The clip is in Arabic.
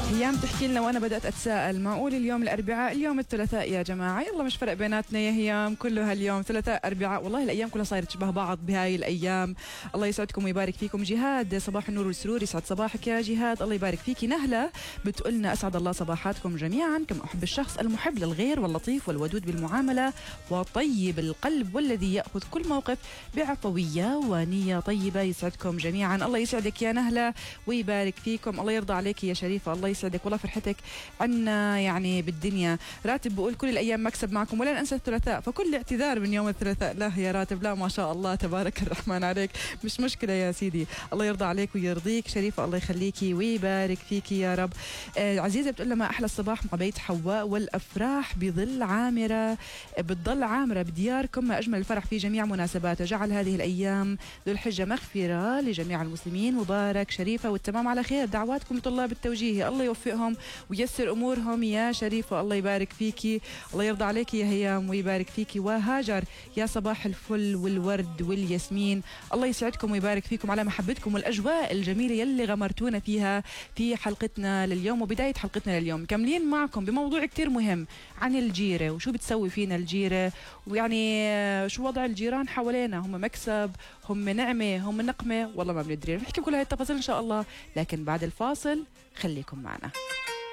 أيام تحكي لنا وأنا بدأت أتساءل، معقول اليوم الأربعاء اليوم الثلاثاء يا جماعة؟ يلا مش فرق بيناتنا يا هيام، كله هاليوم ثلاثاء أربعاء، والله الأيام كلها صايرة تشبه بعض بهاي الأيام. الله يسعدكم ويبارك فيكم. جهاد صباح النور والسرور، يسعد صباحك يا جهاد، الله يبارك فيكي. نهلة بتقولنا أسعد الله صباحاتكم جميعا، كما أحب الشخص المحب للغير واللطيف والودود بالمعاملة وطيب القلب والذي يأخذ كل موقف بعفوية ونية طيبة. يسعدكم جميعا، الله يسعدك يا نهلة ويبارك فيكم. الله يرضى عليك يا شريفة، الله يسعدك، والله فرحتك عنا يعني بالدنيا. راتب بقول كل الأيام مكسب معكم ولا ننسى الثلاثاء، فكل اعتذار من يوم الثلاثاء. لا يا راتب، لا ما شاء الله تبارك الرحمن عليك، مش مشكلة يا سيدي، الله يرضى عليك ويرضيك. شريفة الله يخليكي ويبارك فيكي يا رب. عزيزة بتقول ما أحلى الصباح مع بيت حواء والأفراح بتضل عامرة بدياركم، ما أجمل الفرح في جميع مناسباته، جعل هذه الأيام ذو الحجة مغفرة لجميع المسلمين. مبارك شريفة والتمام على خير، دعواتكم لطلاب التوجيه الله يوفقهم ويسر أمورهم يا شريفة، الله يبارك فيكي، الله يرضى عليك يا هيام ويبارك فيكي. وهاجر يا صباح الفل والورد والياسمين، الله يسعدكم ويبارك فيكم على محبتكم والأجواء الجميلة يلي غمرتونا فيها في حلقتنا لليوم وبداية حلقتنا لليوم. كملين معكم بموضوع كتير مهم عن الجيرة وشو بتسوي فينا الجيرة، ويعني شو وضع الجيران حوالينا، هم مكسب، هم نعمة، هم نقمة، والله ما بندري. نحكي بكل هاي التفاصيل إن شاء الله، لكن بعد الفاصل خليكم معنا.